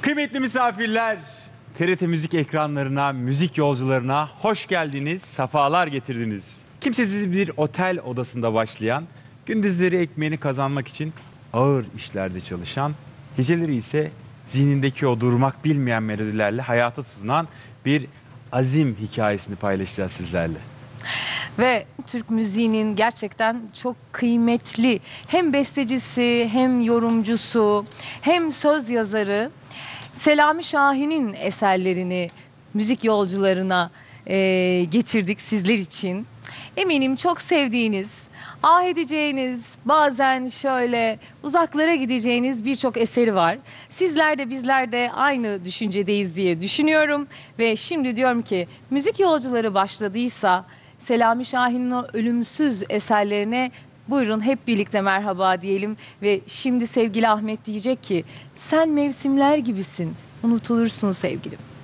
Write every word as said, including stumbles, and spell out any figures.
Kıymetli misafirler, T R T Müzik ekranlarına, müzik yolcularına hoş geldiniz, sefalar getirdiniz. Kimsesiz bir otel odasında başlayan, gündüzleri ekmeğini kazanmak için ağır işlerde çalışan, geceleri ise zihnindeki o durmak bilmeyen melodilerle hayata tutunan bir azim hikayesini paylaşacağız sizlerle. Ve Türk müziğinin gerçekten çok kıymetli hem bestecisi hem yorumcusu hem söz yazarı Selami Şahin'in eserlerini müzik yolcularına e, getirdik sizler için. Eminim çok sevdiğiniz, ah edeceğiniz, bazen şöyle uzaklara gideceğiniz birçok eseri var. Sizler de bizler de aynı düşüncedeyiz diye düşünüyorum. Ve şimdi diyorum ki müzik yolcuları başladıysa Selami Şahin'in o ölümsüz eserlerine buyurun hep birlikte merhaba diyelim. Ve şimdi sevgili Ahmet diyecek ki sen mevsimler gibisin, unutulursun sevgilim.